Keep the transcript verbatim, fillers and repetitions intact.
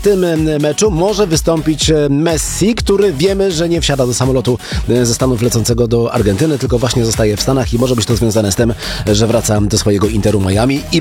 tym meczu może wystąpić Messi, który wiemy, że nie wsiada do samolotu ze Stanów lecącego do Argentyny, tylko właśnie zostaje w Stanach i może być to związane z tym, że wraca do swojego Interu Miami i